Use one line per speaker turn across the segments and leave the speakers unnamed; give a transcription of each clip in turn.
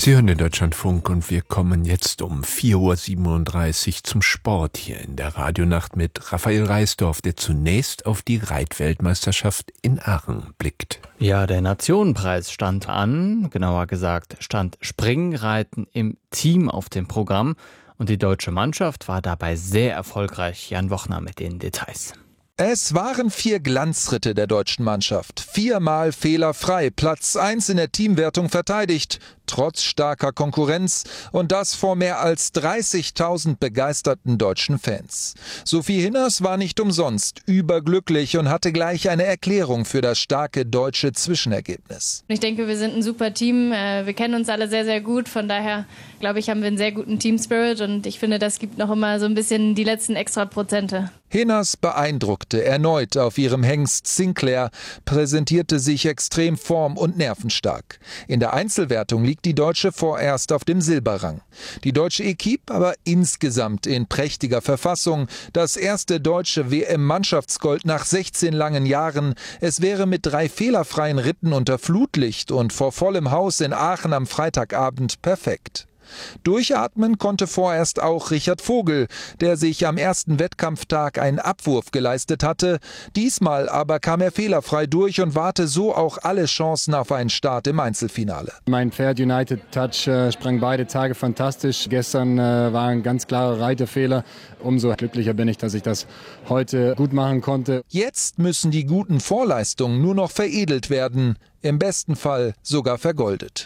Sie hören den Deutschlandfunk und wir kommen jetzt um 4.37 Uhr zum Sport hier in der Radionacht mit Raphael Reisdorf, der zunächst auf die Reitweltmeisterschaft in Aachen blickt.
Ja, der Nationenpreis stand an, genauer gesagt stand Springreiten im Team auf dem Programm und die deutsche Mannschaft war dabei sehr erfolgreich. Jan Wochner mit den Details.
Es waren 4 Glanzritte der deutschen Mannschaft. 4-mal fehlerfrei, Platz 1 in der Teamwertung verteidigt, trotz starker Konkurrenz und das vor mehr als 30.000 begeisterten deutschen Fans. Sophie Hinners war nicht umsonst überglücklich und hatte gleich eine Erklärung für das starke deutsche Zwischenergebnis.
Ich denke, wir sind ein super Team. Wir kennen uns alle sehr, sehr gut. Von daher, glaube ich, haben wir einen sehr guten Team-Spirit und ich finde, das gibt noch immer so ein bisschen die letzten Extra-Prozente.
Hinners beeindruckte erneut auf ihrem Hengst Sinclair, präsentierte sich extrem form- und nervenstark. In der Einzelwertung liegt die Deutsche vorerst auf dem Silberrang. Die deutsche Equipe aber insgesamt in prächtiger Verfassung. Das erste deutsche WM-Mannschaftsgold nach 16 langen Jahren. Es wäre mit 3 fehlerfreien Ritten unter Flutlicht und vor vollem Haus in Aachen am Freitagabend perfekt. Durchatmen konnte vorerst auch Richard Vogel, der sich am ersten Wettkampftag einen Abwurf geleistet hatte. Diesmal aber kam er fehlerfrei durch und wahrte so auch alle Chancen auf einen Start im Einzelfinale.
Mein Pferd United Touch sprang beide Tage fantastisch. Gestern war ein ganz klarer Reiterfehler. Umso glücklicher bin ich, dass ich das heute gut machen konnte.
Jetzt müssen die guten Vorleistungen nur noch veredelt werden, im besten Fall sogar vergoldet.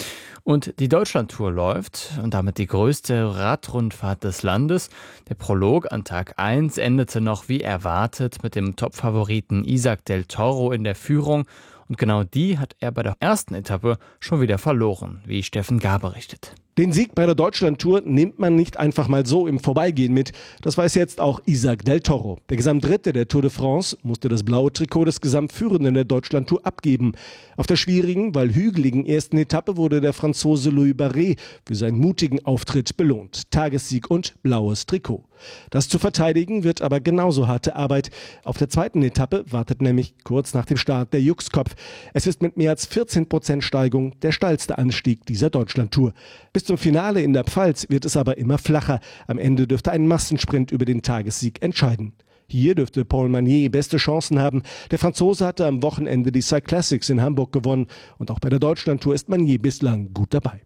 Und die Deutschlandtour läuft und damit die größte Radrundfahrt des Landes. Der Prolog an Tag 1 endete noch wie erwartet mit dem Topfavoriten Isaac del Toro in der Führung. Und genau die hat er bei der ersten Etappe schon wieder verloren, wie Steffen Gar berichtet.
Den Sieg bei der Deutschlandtour nimmt man nicht einfach mal so im Vorbeigehen mit. Das weiß jetzt auch Isaac del Toro. Der Gesamtdritte der Tour de France musste das blaue Trikot des Gesamtführenden der Deutschlandtour abgeben. Auf der schwierigen, weil hügeligen ersten Etappe wurde der Franzose Louis Barret für seinen mutigen Auftritt belohnt. Tagessieg und blaues Trikot. Das zu verteidigen wird aber genauso harte Arbeit. Auf der zweiten Etappe wartet nämlich kurz nach dem Start der Juxkopf. Es ist mit mehr als 14% Steigung der steilste Anstieg dieser Deutschlandtour. Bis zum Finale in der Pfalz wird es aber immer flacher. Am Ende dürfte ein Massensprint über den Tagessieg entscheiden. Hier dürfte Paul Magnier beste Chancen haben. Der Franzose hatte am Wochenende die Cyclassics in Hamburg gewonnen. Und auch bei der Deutschlandtour ist Magnier bislang gut dabei.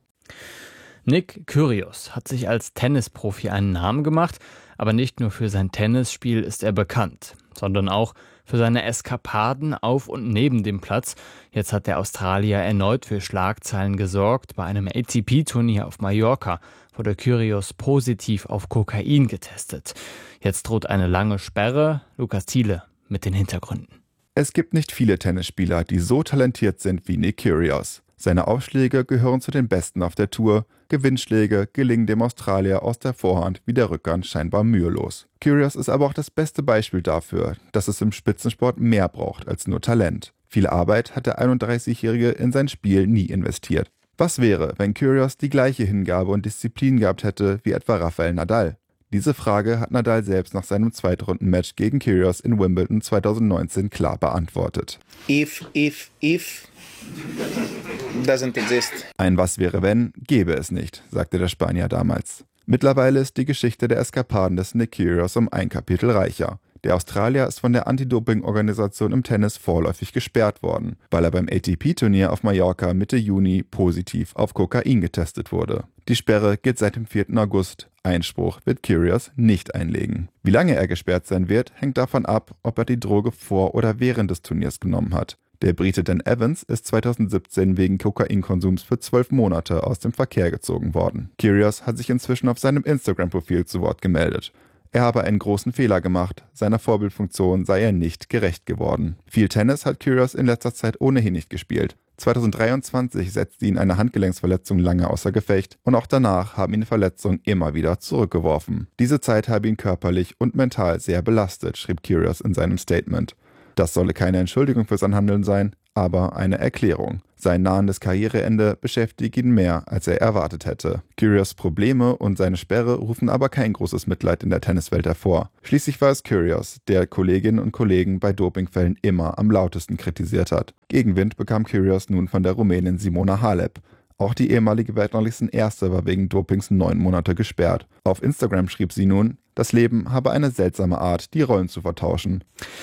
Nick Kyrgios hat sich als Tennisprofi einen Namen gemacht, aber nicht nur für sein Tennisspiel ist er bekannt, sondern auch für seine Eskapaden auf und neben dem Platz. Jetzt hat der Australier erneut für Schlagzeilen gesorgt. Bei einem ATP-Turnier auf Mallorca wurde Kyrgios positiv auf Kokain getestet. Jetzt droht eine lange Sperre. Lukas Thiele mit den Hintergründen.
Es gibt nicht viele Tennisspieler, die so talentiert sind wie Nick Kyrgios. Seine Aufschläge gehören zu den besten auf der Tour. Gewinnschläge gelingen dem Australier aus der Vorhand wie der Rückhand scheinbar mühelos. Kyrgios ist aber auch das beste Beispiel dafür, dass es im Spitzensport mehr braucht als nur Talent. Viel Arbeit hat der 31-Jährige in sein Spiel nie investiert. Was wäre, wenn Kyrgios die gleiche Hingabe und Disziplin gehabt hätte wie etwa Rafael Nadal? Diese Frage hat Nadal selbst nach seinem Zweitrunden-Match gegen Kyrgios in Wimbledon 2019 klar beantwortet.
If doesn't exist.
Ein Was wäre wenn, gäbe es nicht, sagte der Spanier damals. Mittlerweile ist die Geschichte der Eskapaden des Nick Kyrgios um ein Kapitel reicher. Der Australier ist von der Anti-Doping-Organisation im Tennis vorläufig gesperrt worden, weil er beim ATP-Turnier auf Mallorca Mitte Juni positiv auf Kokain getestet wurde. Die Sperre gilt seit dem 4. August. Einspruch wird Kyrgios nicht einlegen. Wie lange er gesperrt sein wird, hängt davon ab, ob er die Droge vor oder während des Turniers genommen hat. Der Brite Dan Evans ist 2017 wegen Kokainkonsums für 12 Monate aus dem Verkehr gezogen worden. Kyrgios hat sich inzwischen auf seinem Instagram-Profil zu Wort gemeldet. Er habe einen großen Fehler gemacht, seiner Vorbildfunktion sei er nicht gerecht geworden. Viel Tennis hat Kyrgios in letzter Zeit ohnehin nicht gespielt. 2023 setzte ihn eine Handgelenksverletzung lange außer Gefecht und auch danach haben ihn Verletzungen immer wieder zurückgeworfen. Diese Zeit habe ihn körperlich und mental sehr belastet, schrieb Kyrgios in seinem Statement. Das solle keine Entschuldigung für sein Handeln sein, aber eine Erklärung. Sein nahendes Karriereende beschäftigt ihn mehr, als er erwartet hätte. Kyrgios' Probleme und seine Sperre rufen aber kein großes Mitleid in der Tenniswelt hervor. Schließlich war es Kyrgios, der Kolleginnen und Kollegen bei Dopingfällen immer am lautesten kritisiert hat. Gegenwind bekam Kyrgios nun von der Rumänin Simona Halep. Auch die ehemalige Weltranglistenste Erste war wegen Dopings 9 Monate gesperrt. Auf Instagram schrieb sie nun, das Leben habe eine seltsame Art, die Rollen zu vertauschen.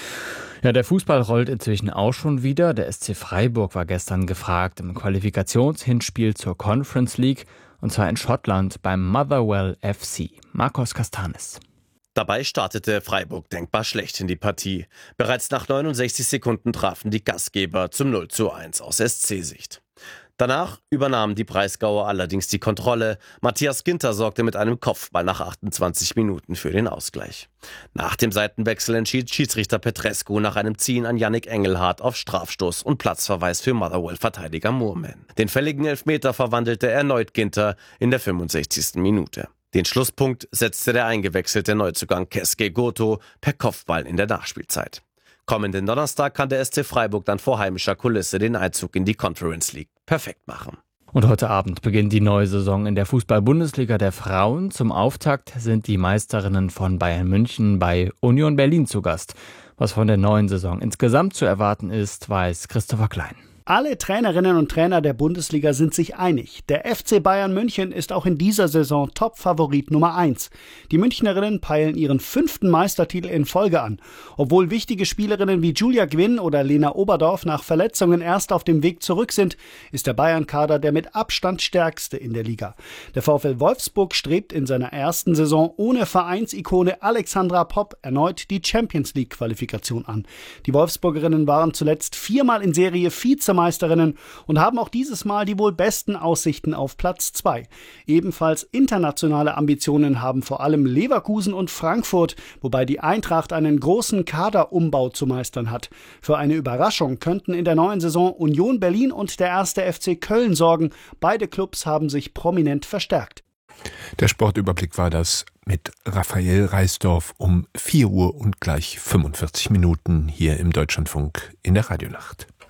Ja, der Fußball rollt inzwischen auch schon wieder. Der SC Freiburg war gestern gefragt im Qualifikationshinspiel zur Conference League, und zwar in Schottland beim Motherwell FC. Marcos Castanis.
Dabei startete Freiburg denkbar schlecht in die Partie. Bereits nach 69 Sekunden trafen die Gastgeber zum 0:1 aus SC-Sicht. Danach übernahmen die Breisgauer allerdings die Kontrolle. Matthias Ginter sorgte mit einem Kopfball nach 28 Minuten für den Ausgleich. Nach dem Seitenwechsel entschied Schiedsrichter Petrescu nach einem Ziehen an Yannick Engelhardt auf Strafstoß und Platzverweis für Motherwell-Verteidiger Moorman. Den fälligen Elfmeter verwandelte erneut Ginter in der 65. Minute. Den Schlusspunkt setzte der eingewechselte Neuzugang Keske Goto per Kopfball in der Nachspielzeit. Kommenden Donnerstag kann der SC Freiburg dann vor heimischer Kulisse den Einzug in die Conference League perfekt machen.
Und heute Abend beginnt die neue Saison in der Fußball-Bundesliga der Frauen. Zum Auftakt sind die Meisterinnen von Bayern München bei Union Berlin zu Gast. Was von der neuen Saison insgesamt zu erwarten ist, weiß Christopher Klein.
Alle Trainerinnen und Trainer der Bundesliga sind sich einig. Der FC Bayern München ist auch in dieser Saison Top-Favorit Nummer 1. Die Münchnerinnen peilen ihren 5. Meistertitel in Folge an. Obwohl wichtige Spielerinnen wie Julia Gwinn oder Lena Oberdorf nach Verletzungen erst auf dem Weg zurück sind, ist der Bayern-Kader der mit Abstand stärkste in der Liga. Der VfL Wolfsburg strebt in seiner ersten Saison ohne Vereinsikone Alexandra Popp erneut die Champions-League-Qualifikation an. Die Wolfsburgerinnen waren zuletzt 4-mal in Serie Vizemeisterinnen und haben auch dieses Mal die wohl besten Aussichten auf Platz 2. Ebenfalls internationale Ambitionen haben vor allem Leverkusen und Frankfurt, wobei die Eintracht einen großen Kaderumbau zu meistern hat. Für eine Überraschung könnten in der neuen Saison Union Berlin und der 1. FC Köln sorgen. Beide Clubs haben sich prominent verstärkt.
Der Sportüberblick war das mit Raphael Reisdorf um 4 Uhr und gleich 45 Minuten hier im Deutschlandfunk in der Radionacht.